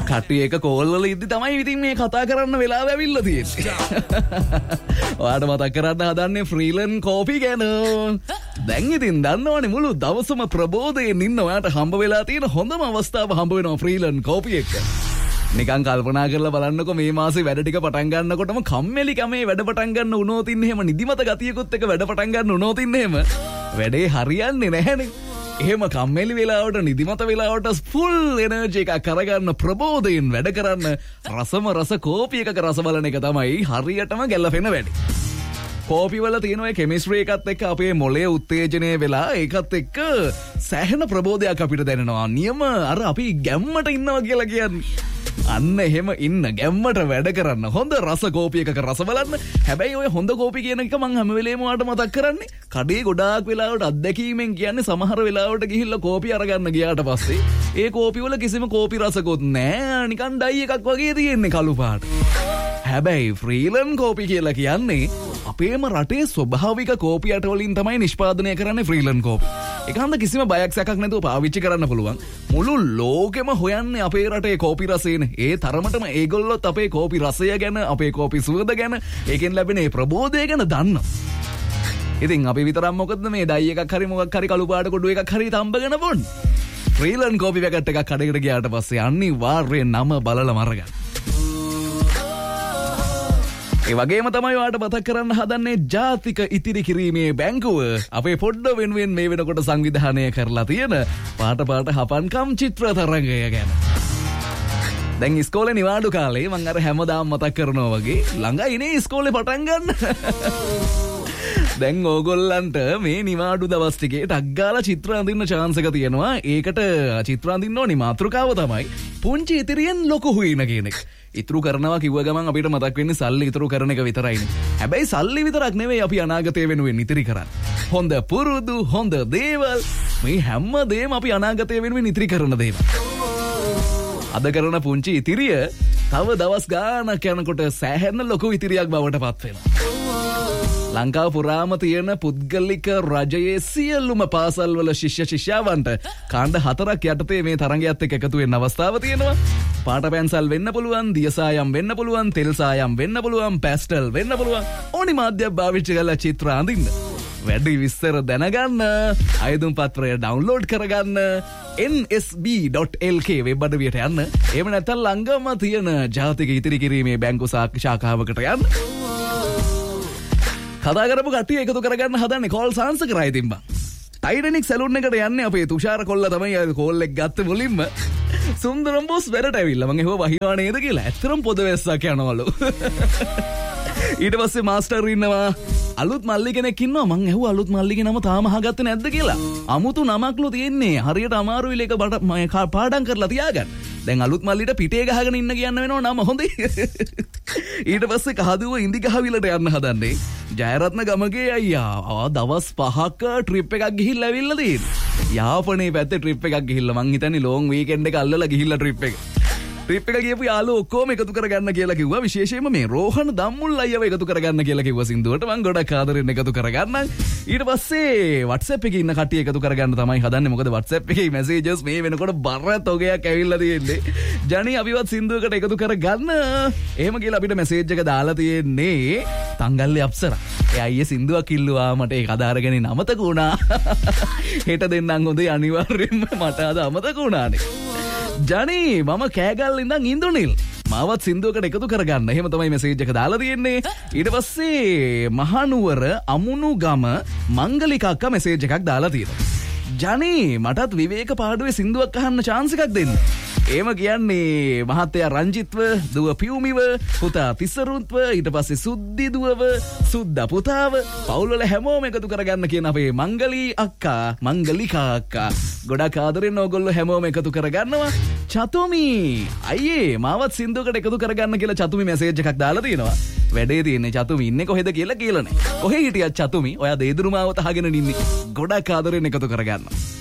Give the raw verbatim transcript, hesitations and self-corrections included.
කට්ටිය එක කෝල් වල ඉද්දි තමයි ඉතින් මේ කතා කරන්න වෙලාව ඇවිල්ලා තියෙන්නේ. ඔයාට මතක් කරන්න හදන්නේ ෆ්‍රීලන් කෝපි ගැන. දැන් ඉතින් දන්නවනේ මුළු දවසම ප්‍රබෝධයෙන් ඉන්න ඔයාට හම්බ වෙලා තියෙන හොඳම අවස්ථාව හම්බ වෙනවා ෆ්‍රීලන් කෝපි එක. නිකන් කල්පනා කරලා බලන්නකො මේ මාසේ වැඩ ටික පටන් ගන්නකොටම කම්මැලි කමේ වැඩ පටන් ගන්න උනෝත් ඉන්නේ එහෙම නිදිමත ගතියකුත් එක වැඩ පටන් ගන්න උනෝත් ඉන්නේ එහෙම වැඩේ හරියන්නේ නැහැනේ. එහෙම කම්මැලි වෙලාවට නිදිමත වෙලාවට ෆුල් එනර්ජි එකක් අරගන්න ප්‍රබෝධයෙන් වැඩ කරන්න රසම රස කෝපි එකක රස බලන එක තමයි හරියටම ගැලපෙන වැඩේ. කෝපි වල තියෙන ඔය කෙමිස්ට්‍රි එකත් එක්ක අපේ මොළය උත්තේජනය වෙලා ඒකත් එක්ක සෑහෙන ප්‍රබෝධයක් අපිට දැනෙනවා. නියම අර අපි ගැම්මට ඉන්නවා කියලා කියන්නේ. අන්න එහෙම ඉන්න ගැම්මට වැඩ කරන්න හොඳ රස කෝපි එකක රස බලන්න. හැබැයි ඔය හොඳ කෝපි කියන එක මම හැම වෙලේම ඔයාලට මතක් කරන්නේ කඩේ ගොඩාක් වෙලාවට අත්දැකීමෙන් කියන්නේ සමහර වෙලාවට ගිහිල්ලා කෝපි අරගන්න ගියාට පස්සේ ඒ කෝපි වල කිසිම කෝපි රසකුත් නැහැ. නිකන් ඩයි එකක් වගේ තියෙන්නේ කළු පාට. හැබැයි ෆ්‍රීලන් කෝපි කියලා කියන්නේ අපේම රටේ ස්වභාවික කෝපි අට වලින් තමයි නිෂ්පාදනය කරන්නේ ෆ්‍රීලන් කෝපි. ඒකන්ද කිසිම බයක් සැකක් නැතුව පාවිච්චි කරන්න පුළුවන්. මුළු ලෝකෙම හොයන්නේ අපේ රටේ කෝපි රසයනේ. ඒ තරමටම ඒගොල්ලොත් අපේ කෝපි රසය ගැන, අපේ කෝපි සුවඳ ගැන, ඒකෙන් ලැබෙන ඒ ප්‍රබෝධය ගැන දන්නවා. ඉතින් අපි විතරක් මොකද මේ ඩයි එකක් හරි මොකක් හරි කළු පාට කොඩු එකක් හරි තම්බගෙන බොන්නේ. ෆ්‍රීලන් කෝපි පැකට් එකක් කඩේකට ගියාට පස්සේ අනිවාර්යෙන් නම බලලා මරගන්න. ඒ වගේම තමයි ඔයාලට මතක් කරන්න හදන්නේ ජාතික ඉතිරි කිරීමේ බැංකුව අපේ පොඩ්ඩ වෙනුවෙන් මේ වෙනකොට සංවිධානය කරලා තියෙන පාට පාට හපන්කම් චිත්‍ර තරඟය ගැන. දැන් ඉස්කෝලේ නිවාඩු කාලේ මම අර හැමදාම මතක් කරනවා වගේ ළඟයිනේ ඉස්කෝලේ පටන් ගන්න. දැන් ඕගොල්ලන්ට මේ නිවාඩු දවස් ටිකේ ටක් ගාලා චිත්‍ර අඳින්න chance එක තියෙනවා. ඒකට චිත්‍ර අඳින්න ඕනි මාතෘකාව තමයි පුංචි ඉතිරියෙන් ලොකු හුයින කියන එක. ඉතුරු කරනවා කිව්ව ගමන් අපිට මතක් වෙන්නේ සල්ලි ඉතුරු කරන එක විතරයිනේ. හැබැයි සල්ලි විතරක් නෙවෙයි අපි අනාගතය වෙනුවෙන් ඉතිරි කරන්නේ. හොඳ පුරුදු, හොඳ දේවල්, මේ හැම දෙයක්ම අපි අනාගතය වෙනුවෙන් ඉතිරි කරන දේවල්. අද කරන පුංචි ඉතිරිය තව දවස් ගානක් යනකොට සෑහෙන ලොකු ඉතිරියක් බවට පත් වෙනවා. ලංකාව පුරාම තියෙන පුද්ගලික රජයේ සියලුම පාසල්වල ශිෂ්‍ය ශිෂ්‍යාවන්ට කාණ්ඩ හතරක් යටතේ මේ තරඟයත් එක්ක එකතු වෙන්න අවස්ථාව තියෙනවා. පාට පැන්සල් වෙන්න පුළුවන්, දියසායම් වෙන්න පුළුවන්, තෙල් සායම් වෙන්න පුළුවන්, පැස්ටල් වෙන්න පුළුවන්. ඕනි මාධ්‍යයක් පාවිච්චි කරලා චිත්‍ර අඳින්න. වැඩි විස්තර දැනගන්න අයදුම් පත්‍රය ඩවුන්ලෝඩ් කරගන්න N S B dot L K web අඩවියට යන්න. එහෙම නැත්නම් ළඟම තියෙන ජාතික ඉතිරි කිරීමේ බැංකු ශාඛාවකට යන්න. කතා කරපු කට්ටිය එකතු කරගන්න හදන්නේ කෝල් සාන්ස කරයි තිබ්බා. ටයිටැනික් සැලූන් එකට යන්නේ අපේ තුෂාර කොල්ලා තමයි කෝල් එක ගත්තේ මුලින්ම. සුන්දරම් බොස් වැඩට ඇවිල්ලා මම එහෙව වහිනවා නේද කියලා. ඇත්තටම පොද වැස්සක් යනවලු. ඊට පස්සේ මාස්ටර් ඉන්නවා. අලුත් මල්ලි කෙනෙක් ඉන්නවා. මං ඇහුවා අලුත් මල්ලිගේ නම තාම අහගත්තේ නැද්ද කියලා. අමුතු නමක්ලු තියෙන්නේ. හරියට අමාරුයි ඒක පාඩම් කරලා තියාගන්න. දැන් අලුත් මල්ලිට පිටේ ගහගෙන ඉන්න කියන්න වෙනවා නම හොඳයි. ඊට පස්සේ කහදුව ඉඳි ගහවිලට යන්න හදන්නේ. ජයරත්න ගමගේ අයියා ආ දවස් පහක ට්‍රිප් එකක් ගිහිල්ලා ඇවිල්ලා තියෙනවා. යාපනයේ පැත්තේ ට්‍රිප් එකක් ගිහිල්ලා මං හිතන්නේ ලොන් වීකෙන්ඩ් එක අල්ලලා ගිහිල්ලා ට්‍රිප් එක. ට්‍රිප් එක ගියපු යාළුවෝ ඔක්කොම එකතු කරගන්න කියලා කිව්වා. විශේෂයෙන්ම මේ රෝහණ දම්මුල් අයියව එකතු කරගන්න කියලා කිව්වා සින්දුවට. මං ගොඩක් ආදරෙන් එකතු කරගන්නම්. ඊට පස්සේ WhatsApp එකේ ඉන්න කට්ටිය එකතු කරගන්න තමයි හදන්නේ. මොකද WhatsApp එකේ මැසේජස් මේ වෙනකොට බර තොගයක් ඇවිල්ලා තියෙන්නේ. ජනි අපිවත් සින්දුවකට එකතු කරගන්න. එහෙම කියලා අපිට මැසේජ් එක දාලා තියෙන්නේ තංගල්ලේ අප්සරා. ඒ අයියේ සින්දුවක් ඉල්ලුවා මට ඒක අදාරගෙන අමතක වුණා. හෙට දෙන්නම් හොඳයි අනිවාර්යෙන්ම මට අද අමතක වුණානේ. ජනි මම කෑගල් ඉඳන් ඉන්දුනිල් මාවත් සින්දුවකට එකතු කරගන්න. එහෙම තමයි මැසේජ් එක දාලා තියෙන්නේ. ඊට පස්සේ මහනුවර අමුණු ගම මංගලික අක්කා මැසේජ් එකක් දාලා තියෙනවා. ජනි මටත් විවේක පාඩුවේ සින්දුවක් අහන්න chance එකක් දෙන්න. එහෙම කියන්නේ මහත්තයා රංජිත්ව, දුව පියුමිව, පුතා තිසරුත්ව, ඊට පස්සේ සුද්දි දුවව, සුද්දා පුතාව, පවුල් වල හැමෝම එකතු කරගන්න කියන අපේ මංගලී අක්කා, මංගලිකා අක්කා. ගොඩක් ආදරෙන් ඕගොල්ලෝ හැමෝම එකතු කරගන්නවා. චතුමි අයියේ මාවත් සින්දුවකට එකතු කරගන්න කියලා චතුමි මැසේජ් එකක් දාලා තියෙනවා. වැඩේ තියෙන්නේ චතුමි ඉන්නේ කොහෙද කියලා කියලා නෑ. කොහේ හිටියත් චතුමි ඔයා දේදුරු මාවත අහගෙන ඉන්නේ. ගොඩක් ආදරෙන් එකතු කරගන්නවා.